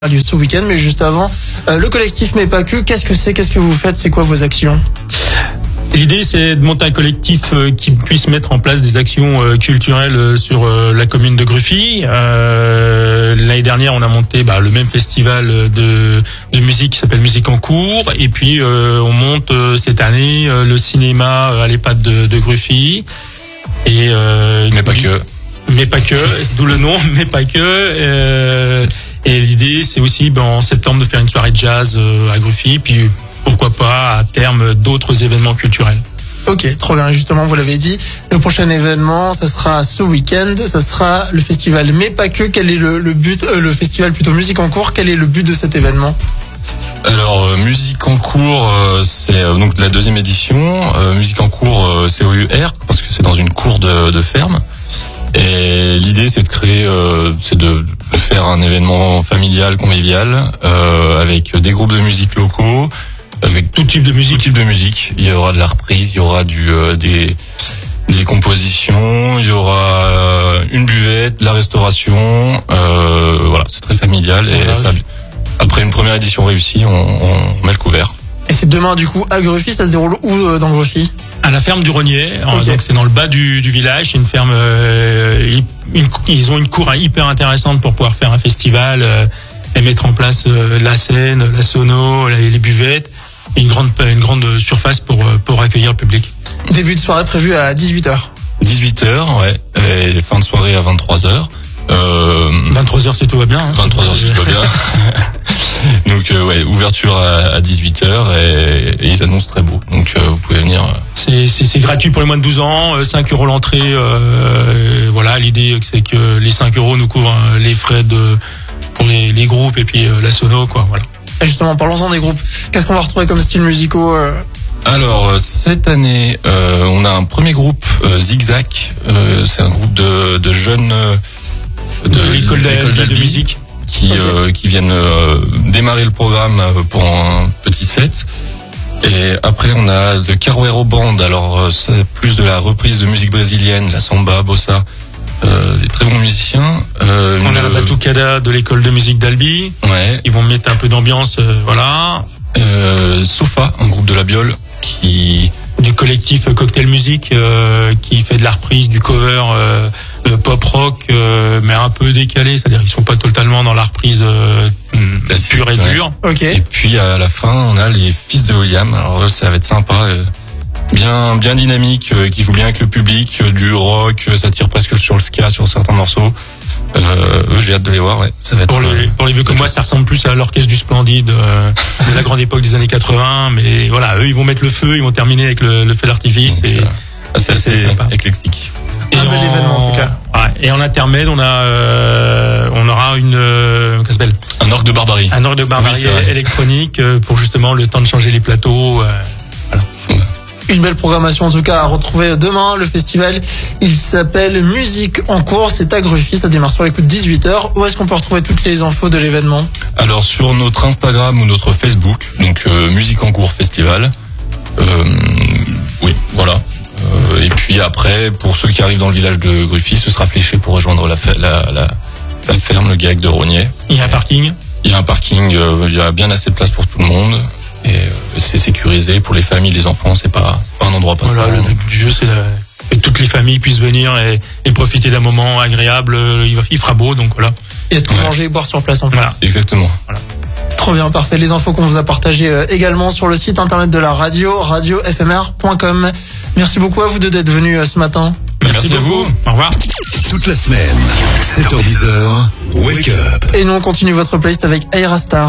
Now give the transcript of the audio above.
lieu ce week-end, mais juste avant, le collectif Mais Pas Que, qu'est-ce que c'est, qu'est-ce que vous faites, c'est quoi vos actions? L'idée, c'est de monter un collectif qui puisse mettre en place des actions culturelles sur la commune de Gruffy. L'année dernière, on a monté le même festival de musique qui s'appelle Musique en cours. Et puis, on monte cette année le cinéma à l'EHPAD de Gruffy. Et mais pas que. Mais pas que, d'où le nom, mais pas que. Et l'idée, c'est aussi en septembre de faire une soirée de jazz à Gruffy, puis pourquoi pas à terme d'autres événements culturels. Ok, trop bien. Justement, vous l'avez dit, le prochain événement, ça sera ce week-end, ça sera le festival Mais Pas Que. Quel est le but, le festival plutôt Musique en cours, quel est le but de cet événement? Alors, Musique en cours, c'est donc la deuxième édition. Musique en cours, c'est au UR, parce que c'est dans une cour de ferme. Et l'idée, c'est de créer, c'est de faire un événement familial, convivial, avec des groupes de musique locaux, avec tout type de musique. Tout type de musique. Il y aura de la reprise, il y aura des compositions, il y aura une buvette, de la restauration. Voilà, c'est très familial et ça, après une première édition réussie, on met le couvert. Et c'est demain du coup à Gruffy, ça se déroule où dans Gruffy? À la ferme du Rognier, okay. Donc c'est dans le bas du village, c'est une ferme, ils ont une cour hyper intéressante pour pouvoir faire un festival et mettre en place la scène, la sono, les buvettes, et une grande surface pour accueillir le public. Début de soirée prévu à 18h. 18h, ouais, et fin de soirée à 23h. 23h si tout va bien. Hein. 23h si tout va bien. Donc ouais, ouverture à 18h et ils annoncent très beau. Donc vous pouvez venir. C'est gratuit pour les moins de 12 ans, 5 € l'entrée. Voilà, l'idée c'est que les 5 € nous couvrent les frais pour les groupes et puis la sono quoi. Voilà. Et justement, parlons-en des groupes. Qu'est-ce qu'on va retrouver comme style musicaux Alors cette année, on a un premier groupe Zigzag. C'est un groupe de jeunes de l'école de musique qui viennent démarrer le programme pour un petit set. Et après on a The Caruero Band. Alors c'est plus de la reprise de musique brésilienne, la samba, bossa, des très bons musiciens. On a la Batucada de l'école de musique d'Albi. Ouais. Ils vont mettre un peu d'ambiance, voilà. Sofa, un groupe de la Biole du collectif Cocktail Musique qui fait de la reprise du cover pop rock mais un peu décalé, c'est-à-dire qu'ils sont pas totalement dans la reprise pure et dure. Okay. Et puis à la fin on a les Fils de William. Alors ça va être sympa, bien dynamique, qui joue bien avec le public, du rock, ça tire presque sur le ska sur certains morceaux. J'ai hâte de les voir, ouais. Ça va être pour les vieux comme moi, ça ressemble plus à l'orchestre du Splendide de la grande époque des années 80, mais voilà, eux ils vont mettre le feu, ils vont terminer avec le feu d'artifice. Donc, c'est assez éclectique. Un bel événement en tout cas. Ouais, et en intermède, on aura qu'est-ce que ça s'appelle? Un orgue de barbarie. Un orgue de barbarie électronique pour justement le temps de changer les plateaux. Voilà. Ouais. Une belle programmation en tout cas à retrouver demain. Le festival, il s'appelle Musique en cours, c'est à Gruffy, ça démarre sur les coups de 18h. Où est-ce qu'on peut retrouver toutes les infos de l'événement? Alors sur notre Instagram ou notre Facebook, donc Musique en cours Festival. Oui, voilà. Et puis après, pour ceux qui arrivent dans le village de Gruffy, ce sera fléché pour rejoindre la ferme, le GAEC de Rognier. Il y a un parking? Il y a un parking, il y a bien assez de place pour tout le monde. Et c'est sécurisé pour les familles, les enfants, c'est pas un endroit passant. Voilà, le but du jeu, c'est que toutes les familles puissent venir et profiter d'un moment agréable. Il fera beau, donc voilà. Et de manger et boire sur place en plus. Voilà. Exactement. Voilà. Trop bien, parfait. Les infos qu'on vous a partagées également sur le site internet de la radio, radiofmr.com. Merci beaucoup à vous deux d'être venus ce matin. Merci à vous. Au revoir. Toute la semaine, 7h-10h, Wake Up. Et nous on continue votre playlist avec Aerastar.